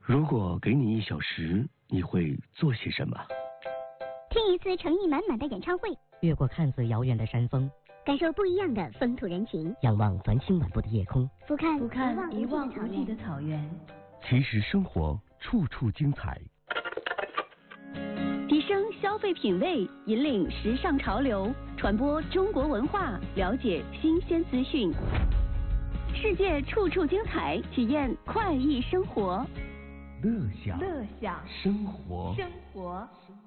如果给你1小时，你会做些什么？ 听一次诚意满满的演唱会， 越过看似遥远的山峰， 感受不一样的风土人情， 仰望繁星满布的夜空， 俯瞰一望无际的草原。 其实生活处处精彩。 提升消费品味，引领时尚潮流，传播中国文化，了解新鲜资讯。世界处处精彩，体验快意生活。 乐享生生活。 生活。